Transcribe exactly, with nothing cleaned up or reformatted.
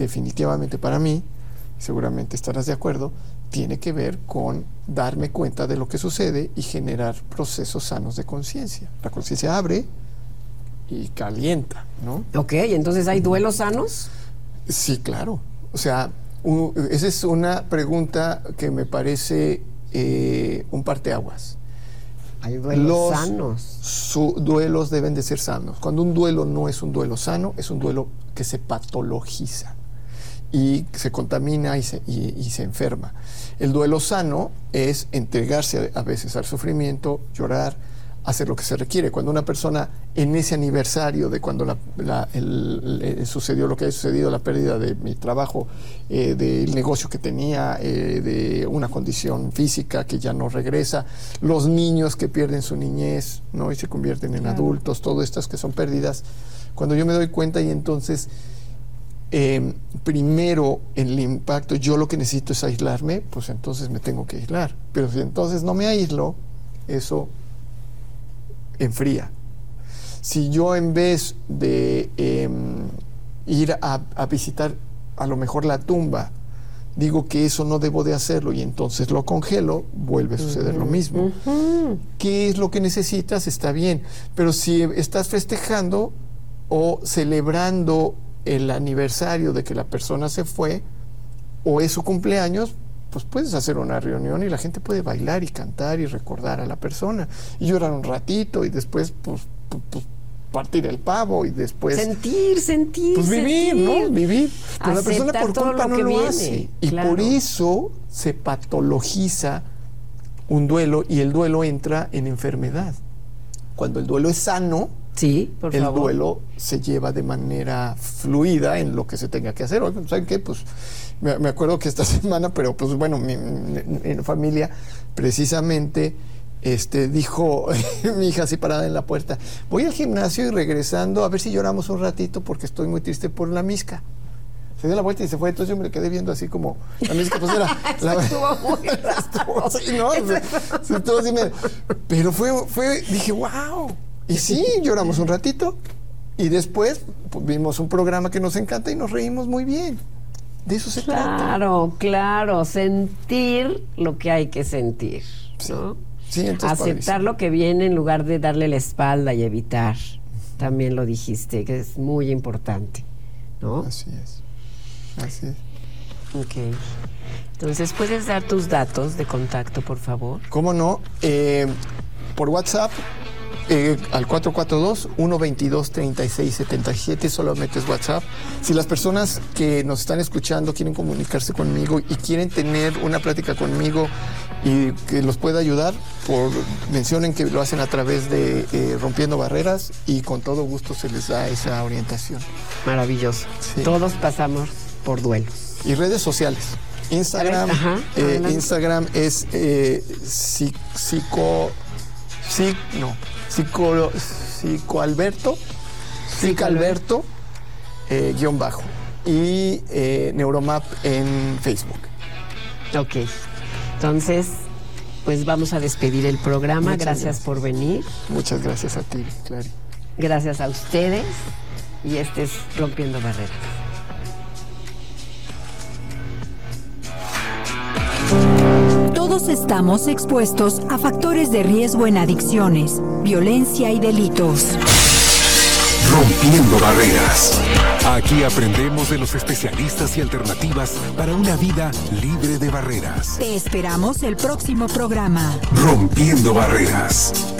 definitivamente para mí, seguramente estarás de acuerdo, tiene que ver con darme cuenta de lo que sucede y generar procesos sanos de conciencia. La conciencia abre y calienta, ¿no? Ok, entonces ¿hay duelos sanos? Sí, claro. O sea, un, esa es una pregunta que me parece eh, un parteaguas. Hay duelos Los sanos. Su, duelos deben de ser sanos. Cuando un duelo no es un duelo sano, es un duelo que se patologiza y se contamina y se, y, y se enferma. El duelo sano es entregarse a, a veces al sufrimiento, llorar, hacer lo que se requiere. Cuando una persona en ese aniversario de cuando la, la, el, el, sucedió lo que ha sucedido, la pérdida de mi trabajo, eh, del negocio que tenía, eh, de una condición física que ya no regresa, los niños que pierden su niñez, ¿no? Y se convierten en claro. adultos, todas estas que son pérdidas, cuando yo me doy cuenta y entonces eh, primero el impacto, yo lo que necesito es aislarme, pues entonces me tengo que aislar, pero si entonces no me aíslo, eso enfría. Si yo en vez de eh, ir a, a visitar a lo mejor la tumba, digo que eso no debo de hacerlo y entonces lo congelo, vuelve a suceder uh-huh. lo mismo. Uh-huh. ¿Qué es lo que necesitas? Está bien, pero si estás festejando o celebrando el aniversario de que la persona se fue o es su cumpleaños, pues puedes hacer una reunión y la gente puede bailar y cantar y recordar a la persona y llorar un ratito y después pues, pues, pues partir el pavo y después sentir, sentir, pues vivir, sentir. ¿no? Vivir. Pero aceptar la persona por todo culpa lo no que lo viene. hace y claro. por eso se patologiza un duelo y el duelo entra en enfermedad. Cuando el duelo es sano, sí, por el favor. duelo se lleva de manera fluida en lo que se tenga que hacer. ¿Saben qué? Pues me, me acuerdo que esta semana, pero pues bueno, mi, mi, mi familia precisamente este, dijo mi hija así parada en la puerta, voy al gimnasio y regresando a ver si lloramos un ratito porque estoy muy triste por la misca. Se dio la vuelta y se fue, entonces yo me le quedé viendo así como la misca, pues era la, estuvo muy raro. estuvo así, ¿no? Se, se estuvo así, me, pero fue, fue, dije, wow. Y sí, lloramos un ratito y después pues, vimos un programa que nos encanta y nos reímos muy bien. De eso se claro, trata. Claro, claro, sentir lo que hay que sentir, sí. ¿no? Sí, entonces, aceptar padrísimo. lo que viene en lugar de darle la espalda y evitar. También lo dijiste, que es muy importante, ¿no? Así es, así es. Ok. Entonces, ¿puedes dar tus datos de contacto, por favor? ¿Cómo no? Eh, por WhatsApp, eh, al cuatro cuatro dos, uno dos dos, tres seis siete siete, solo metes WhatsApp. Si las personas que nos están escuchando quieren comunicarse conmigo y quieren tener una plática conmigo y que los pueda ayudar, por, mencionen que lo hacen a través de eh, Rompiendo Barreras y con todo gusto se les da esa orientación. Maravilloso. Sí. Todos pasamos por duelos. Y redes sociales. Instagram, Ajá, eh, Instagram es eh, psico, psic, no, psico, psicoalberto, psicalberto, eh, guión bajo, y eh, Neuromap en Facebook. Ok, entonces, pues vamos a despedir el programa. Gracias, gracias por venir. Muchas gracias a ti, Clary. Gracias a ustedes, y este es Rompiendo Barreras. Todos estamos expuestos a factores de riesgo en adicciones, violencia y delitos. Rompiendo Barreras. Aquí aprendemos de los especialistas y alternativas para una vida libre de barreras. Te esperamos el próximo programa. Rompiendo Barreras.